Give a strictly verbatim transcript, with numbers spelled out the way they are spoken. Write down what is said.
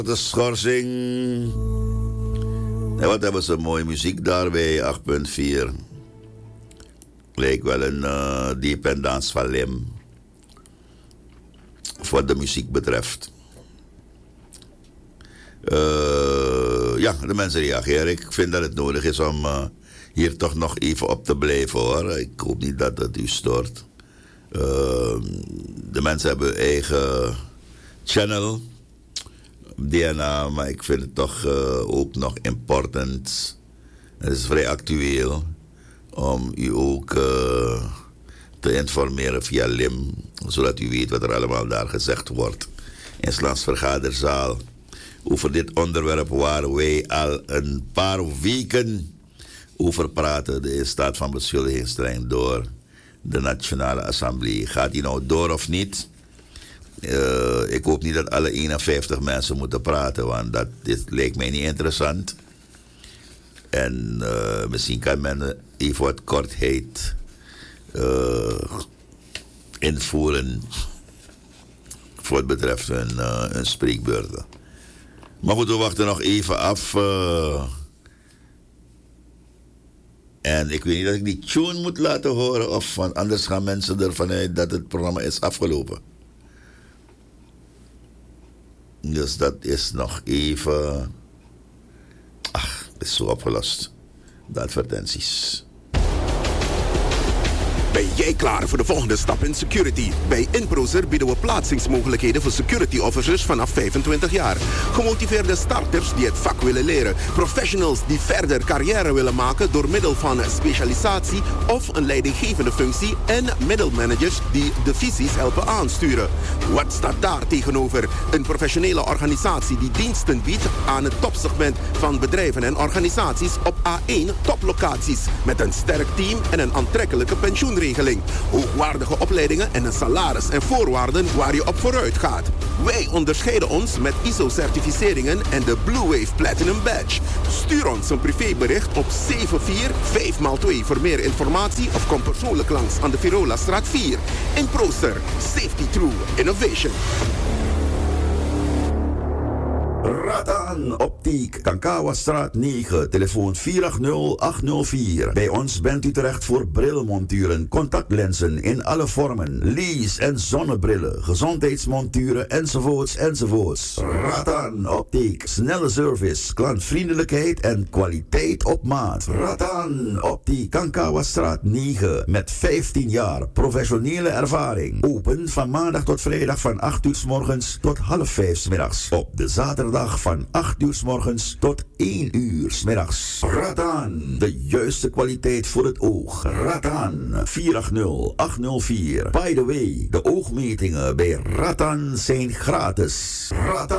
De schorsing. En wat hebben ze mooie muziek daarbij, acht punt vier. Lijkt wel een uh, dependance van Lim. Wat de muziek betreft. Uh, ja, de mensen reageren. Ik vind dat het nodig is om uh, hier toch nog even op te blijven hoor. Ik hoop niet dat het u stoort. Uh, de mensen hebben hun eigen channel. D N A, maar ik vind het toch uh, ook nog important. Het is vrij actueel om u ook uh, te informeren via Lim, zodat u weet wat er allemaal daar gezegd wordt in 's lands vergaderzaal over dit onderwerp waar wij al een paar weken over praten. De staat van beschuldigingsstrijd door de Nationale Assemblée. Gaat die nou door of niet? Uh, ik hoop niet dat alle eenenvijftig mensen moeten praten, want dat dit lijkt mij niet interessant. En uh, misschien kan men even wat kortheid uh, invoeren voor het betreft hun, uh, hun spreekbeurten. Maar goed, we wachten nog even af. Uh, en ik weet niet dat ik die tune moet laten horen, of van, anders gaan mensen ervan uit dat het programma is afgelopen. Dus dat is nog even. Ach, het is zo opgelost. De advertenties. Ben jij klaar voor de volgende stap in security? Bij InProzer bieden we plaatsingsmogelijkheden voor security officers vanaf vijfentwintig jaar. Gemotiveerde starters die het vak willen leren. Professionals die verder carrière willen maken door middel van specialisatie of een leidinggevende functie. En middelmanagers die de visies helpen aansturen. Wat staat daar tegenover? Een professionele organisatie die diensten biedt aan het topsegment van bedrijven en organisaties op A één toplocaties. Met een sterk team en een aantrekkelijke pensioenregeling. Hoogwaardige opleidingen en een salaris en voorwaarden waar je op vooruit gaat. Wij onderscheiden ons met I S O-certificeringen en de Blue Wave Platinum Badge. Stuur ons een privébericht op zeven vier vijf maal twee voor meer informatie of kom persoonlijk langs aan de Virola-straat vier. InProzer, Safety Through Innovation. Ratan Optiek, Kankawastraat negen, telefoon vier acht nul acht nul vier. Bij ons bent u terecht voor brilmonturen, contactlenzen in alle vormen, lease- en zonnebrillen, gezondheidsmonturen enzovoorts enzovoorts. Ratan Optiek, snelle service, klantvriendelijkheid en kwaliteit op maat. Ratan Optiek, Kankawastraat negen, met vijftien jaar professionele ervaring. Open van maandag tot vrijdag van acht uur 's morgens tot half vijf 's middags. Op de zaterdag van acht uur 's morgens tot één uur 's middags. Ratan, de juiste kwaliteit voor het oog. Ratan, vier acht nul acht nul vier. By the way, de oogmetingen bij Ratan zijn gratis. Ratan.